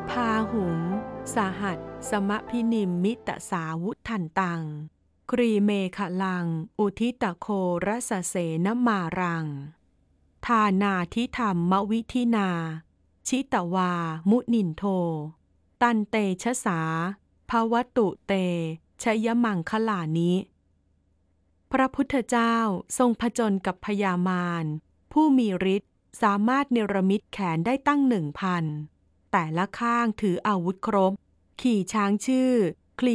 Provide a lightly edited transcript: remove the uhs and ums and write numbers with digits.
พาหุงสหัสสมพินิมมิตสาวุทันตังครีเมขลังอุทิตโครสเสนมารังทานาทิธรรมวิธินาชิตวามุนินโทตันเตชะสาภวตุเตชยมังคลานิพระพุทธเจ้าทรงผจญกับพญามารผู้มีฤทธิ์สามารถเนรมิตแขนได้ตั้ง1,000แต่ละข้างถืออาวุธครบขี่ช้างชื่อ